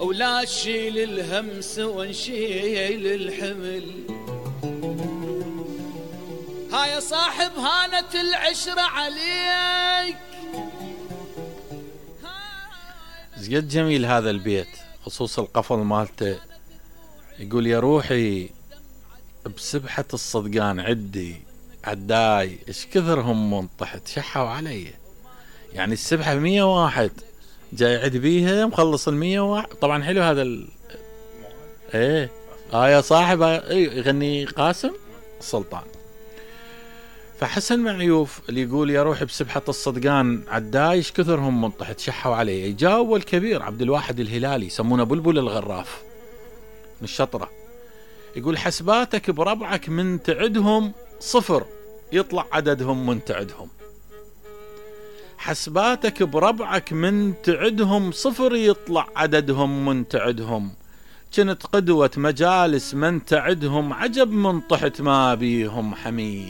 ولا تشيل الهمس ونشيل الحمل. ها يا صاحب هانت العشرة عليك. زيد جميل هذا البيت، خصوص القفل مالته. يقول يا روحي بسبحة الصدقان عداي ايش كثرهم منطحت شحوا علي. يعني السبحة 101 جاي عد بيها مخلص 101. طبعا حلو هذا ايه يا صاحب يغني قاسم السلطان. فحسن معيوف اللي يقول يا روحي بسبحة الصدقان عداي ايش كثرهم منطحت شحوا علي. يجاوب الكبير عبد الواحد الهلالي يسمونه بلبل الغراف من الشطرة. يقول حسباتك بربعك من تعدهم صفر يطلع عددهم من تعدهم. حسباتك بربعك من تعدهم صفر يطلع عددهم من تعدهم. كنت قدوة مجالس من تعدهم عجب من طحت ما بيهم حميد.